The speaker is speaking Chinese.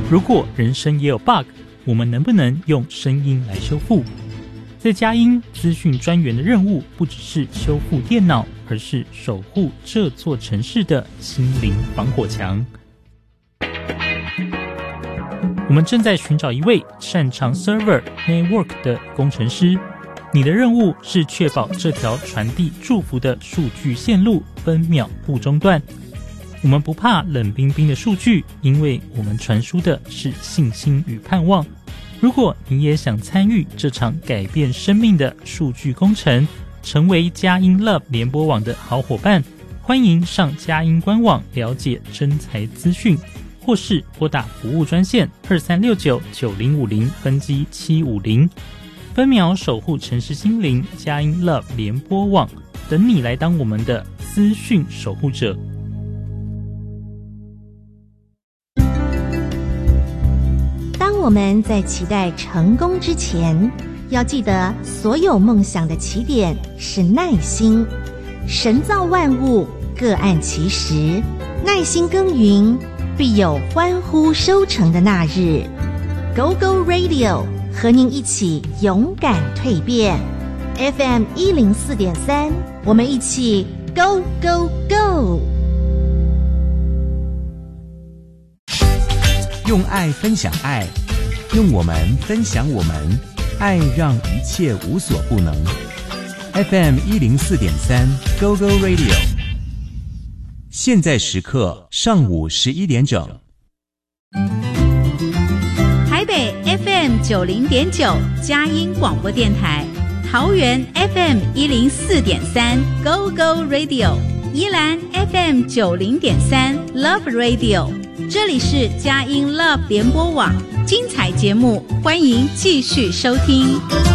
如果人生也有 bug， 我们能不能用声音来修复？在佳音资讯专员的任务不只是修复电脑，而是守护这座城市的心灵防火墙。我们正在寻找一位擅长 Server Network 的工程师，你的任务是确保这条传递祝福的数据线路分秒不中断。我们不怕冷冰冰的数据，因为我们传输的是信心与盼望。如果你也想参与这场改变生命的数据工程，成为佳音 Love 联播网的好伙伴，欢迎上佳音官网了解征才资讯，或是拨打服务专线23699050分机750，分秒守护城市心灵，佳音 Love 联播网等你来当我们的资讯守护者。 当我们在期待成功之前，要记得所有梦想的起点是耐心。神造万物，各按其时，耐心耕耘，必有欢呼收成的那日。Go Go Radio 和您一起勇敢蜕变。FM 104.3，我们一起 Go Go Go！ 用爱分享爱，用我们分享我们，爱让一切无所不能。FM 104.3 Go Go Radio， 现在时刻上午11点整。 台北 FM 90.9 佳音广播电台，桃园 FM 104.3 Go Go Radio， 宜兰 FM 90.3 Love Radio。这里是佳音 Love 联播网，精彩节目，欢迎继续收听。